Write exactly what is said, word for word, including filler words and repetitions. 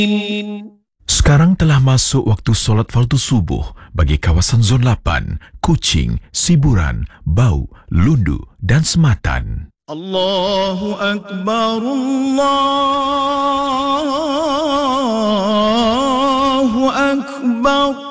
Sekarang telah masuk waktu solat fardu subuh bagi kawasan Zon lapan, Kuching, Siburan, Bau, Lundu dan Sematan. Allahu Akbar, Allahu Akbar.